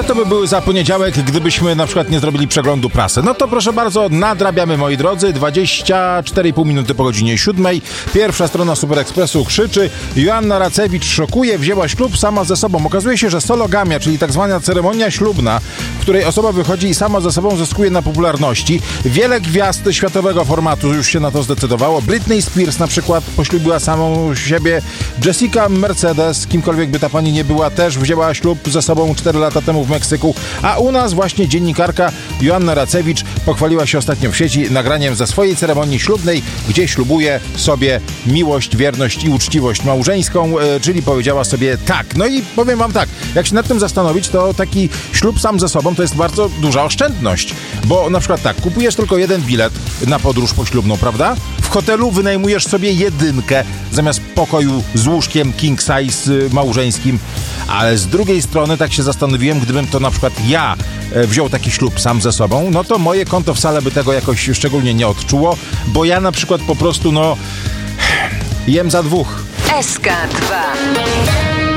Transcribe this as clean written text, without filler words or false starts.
co to by były za poniedziałek, gdybyśmy na przykład nie zrobili przeglądu prasy? No to proszę bardzo, nadrabiamy, moi drodzy. 24,5 minuty po godzinie 7. Pierwsza strona Super Expressu krzyczy: Joanna Racewicz szokuje, wzięła ślub sama ze sobą. Okazuje się, że sologamia, czyli tak zwana ceremonia ślubna, w której osoba wychodzi i sama ze sobą zyskuje na popularności. Wiele gwiazd światowego formatu już się na to zdecydowało. Britney Spears na przykład poślubiła samą siebie. Jessica Mercedes, kimkolwiek by ta pani nie była, też wzięła ślub ze sobą 4 lata temu w Meksyku. A u nas właśnie dziennikarka Joanna Racewicz pochwaliła się ostatnio w sieci nagraniem ze swojej ceremonii ślubnej, gdzie ślubuje sobie miłość, wierność i uczciwość małżeńską, czyli powiedziała sobie tak. No i powiem wam tak, jak się nad tym zastanowić, to taki ślub sam ze sobą to jest bardzo duża oszczędność, bo na przykład tak, kupujesz tylko jeden bilet na podróż poślubną, prawda? W hotelu wynajmujesz sobie jedynkę zamiast pokoju z łóżkiem king size małżeńskim, ale z drugiej strony tak się zastanowiłem, gdybym to na przykład ja wziął taki ślub sam ze sobą, no to moje konto wcale by tego jakoś szczególnie nie odczuło, bo ja na przykład po prostu jem za dwóch. SK2